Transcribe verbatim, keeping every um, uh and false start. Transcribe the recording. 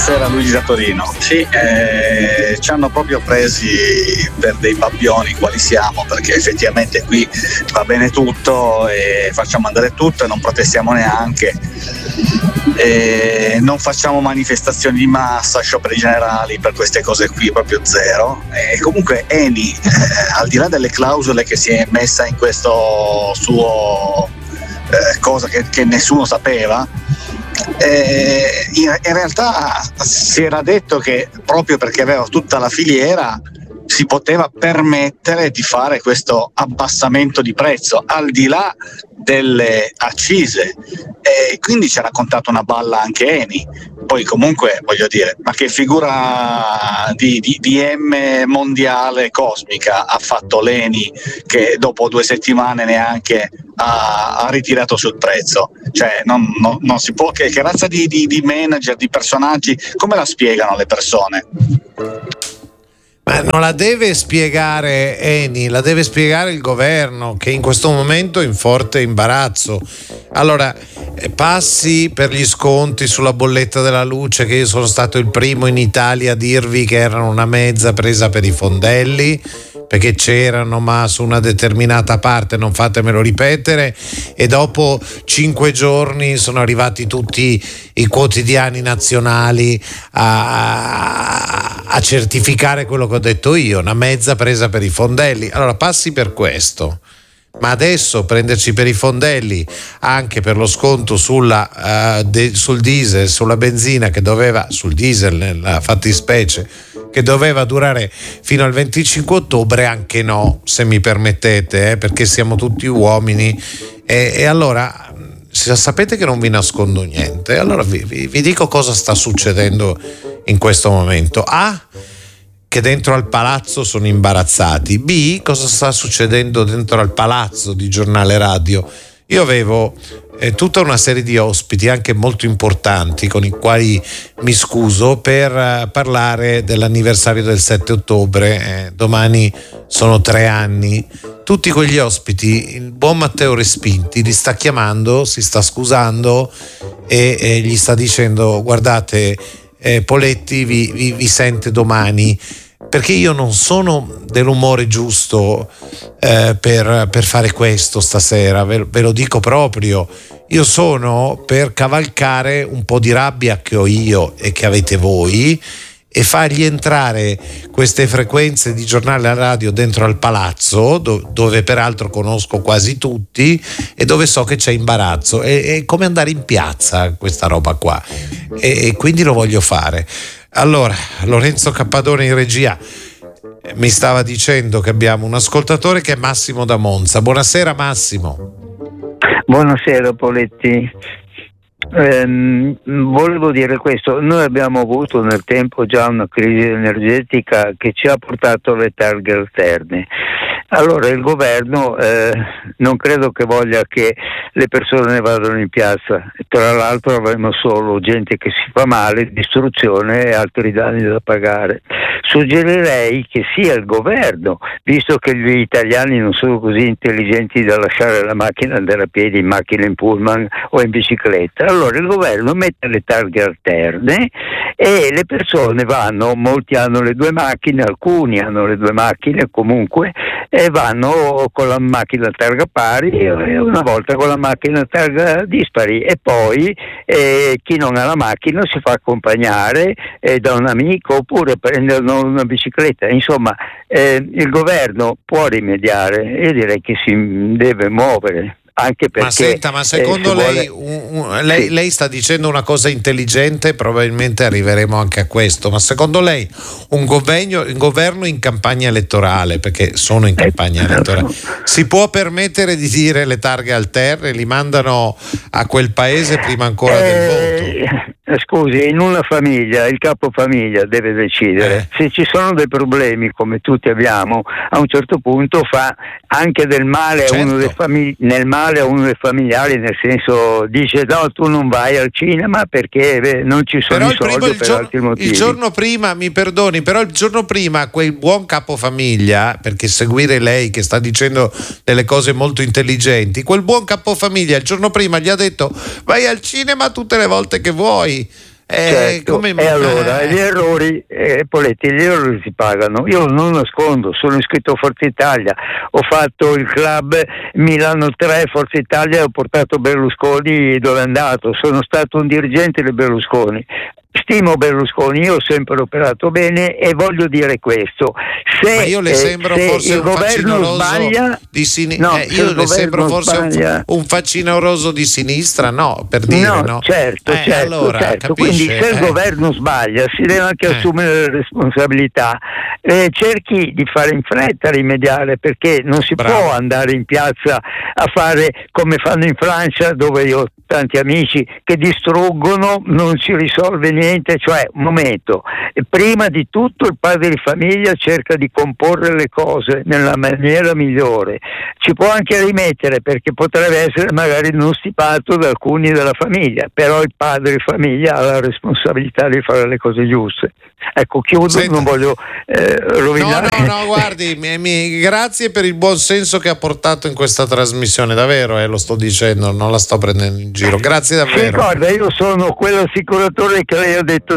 buonasera Luigi da Torino. Sì, eh, ci hanno proprio presi per dei babbioni quali siamo, perché effettivamente qui va bene tutto e facciamo andare tutto e non protestiamo neanche, e non facciamo manifestazioni di massa, scioperi generali per queste cose qui, proprio zero. E comunque Eni, eh, al di là delle clausole che si è messa in questo suo eh, cosa che, che nessuno sapeva, Eh, in, in realtà si era detto che proprio perché aveva tutta la filiera si poteva permettere di fare questo abbassamento di prezzo al di là delle accise, e quindi ci ha raccontato una balla anche Eni. Poi comunque voglio dire, ma che figura di, di, di M mondiale cosmica ha fatto l'Eni, che dopo due settimane neanche ha, ha ritirato sul prezzo? Cioè non, non, non si può, che, che razza di, di, di manager, di personaggi, come la spiegano le persone? Ma non la deve spiegare Eni, la deve spiegare il governo, che in questo momento è in forte imbarazzo. Allora, passi per gli sconti sulla bolletta della luce, che io sono stato il primo in Italia a dirvi che erano una mezza presa per i fondelli, perché c'erano ma su una determinata parte, non fatemelo ripetere, e dopo cinque giorni sono arrivati tutti i quotidiani nazionali a, a certificare quello che ho detto io, una mezza presa per i fondelli. Allora passi per questo, ma adesso prenderci per i fondelli anche per lo sconto sulla, uh, de, sul diesel, sulla benzina, che doveva, sul diesel nella fattispecie, che doveva durare fino al venticinque ottobre, anche no, se mi permettete, eh, perché siamo tutti uomini. E, e allora sapete che non vi nascondo niente, allora vi, vi, vi dico cosa sta succedendo in questo momento. A, che dentro al palazzo sono imbarazzati. B, cosa sta succedendo dentro al palazzo di Giornale Radio. Io avevo eh, tutta una serie di ospiti anche molto importanti, con i quali mi scuso, per uh, parlare dell'anniversario del sette ottobre. Eh, domani sono tre anni. Tutti quegli ospiti il buon Matteo Respinti li sta chiamando, si sta scusando e, e gli sta dicendo: guardate, eh, Poletti vi, vi, vi sente domani, perché io non sono dell'umore giusto eh, per, per fare questo stasera, ve, ve lo dico proprio. Io sono per cavalcare un po' di rabbia che ho io e che avete voi, e fargli entrare queste frequenze di Giornale Radio dentro al palazzo, do, dove peraltro conosco quasi tutti e dove so che c'è imbarazzo. È, è come andare in piazza questa roba qua, e, e quindi lo voglio fare. Allora, Lorenzo Cappadone in regia mi stava dicendo che abbiamo un ascoltatore che è Massimo da Monza. Buonasera Massimo. Buonasera Poletti. Eh, volevo dire questo: noi abbiamo avuto nel tempo già una crisi energetica che ci ha portato alle targhe alterne. Allora il governo eh, non credo che voglia che le persone vadano in piazza, tra l'altro avremo solo gente che si fa male, distruzione e altri danni da pagare. Suggerirei che sia il governo, visto che gli italiani non sono così intelligenti da lasciare la macchina andare a piedi, in macchina, in pullman o in bicicletta, allora il governo mette le targhe alterne e le persone vanno, molti hanno le due macchine, alcuni hanno le due macchine comunque, e vanno con la macchina targa pari e una volta con la macchina targa dispari, e poi eh, chi non ha la macchina si fa accompagnare eh, da un amico oppure prendono una bicicletta. Insomma, eh, il governo può rimediare, io direi che si deve muovere. Anche perché, ma senta, ma secondo eh, lei, vuole... un, un, lei, sì. lei sta dicendo una cosa intelligente, probabilmente arriveremo anche a questo, ma secondo lei un governo, un governo in campagna elettorale, perché sono in campagna eh, elettorale, si può permettere di dire le targhe alterne, li mandano a quel paese prima ancora eh, del voto? Scusi, in una famiglia il capofamiglia deve decidere. Eh. Se ci sono dei problemi, come tutti abbiamo, a un certo punto fa anche del male certo. a uno dei famigli, nel male a uno dei familiari, nel senso dice no, tu non vai al cinema perché beh, non ci sono però i soldi primo, per giorno, altri motivi. Il giorno prima, mi perdoni, però il giorno prima quel buon capofamiglia, perché seguire lei che sta dicendo delle cose molto intelligenti, quel buon capofamiglia il giorno prima gli ha detto vai al cinema tutte le volte che vuoi. Eh, certo. come- E allora eh. gli errori, eh, Poletti, gli errori si pagano. Io non nascondo, sono iscritto a Forza Italia, ho fatto il club Milano tre Forza Italia, ho portato Berlusconi dove è andato, sono stato un dirigente di Berlusconi. Stimo Berlusconi, io ho sempre operato bene e voglio dire questo: se, Ma io le eh, sembro se forse il un governo facinoroso sbaglia, di sinistra. no, eh, se io il le governo sembro forse un, sbaglia- un facinoroso di sinistra, no, per dire, no? no, certo, Eh, certo, allora, certo. capisce, Quindi se il eh. governo sbaglia si deve anche Eh. assumere le responsabilità. Eh, cerchi di fare in fretta a rimediare, perché non si Bravo. può andare in piazza a fare come fanno in Francia, dove io ho tanti amici che distruggono, non si risolve niente. Cioè, un momento, e prima di tutto il padre di famiglia cerca di comporre le cose nella maniera migliore, ci può anche rimettere perché potrebbe essere magari non stipato da alcuni della famiglia, però il padre di famiglia ha la responsabilità di fare le cose giuste. Ecco, chiudo, Senta. non voglio eh, No, rovinare. no, no, guardi, mi, mi- grazie per il buon senso che ha portato in questa trasmissione, davvero, eh, lo sto dicendo, non la sto prendendo in giro. Grazie Si davvero. ricorda, io sono quell'assicuratore che lei ha detto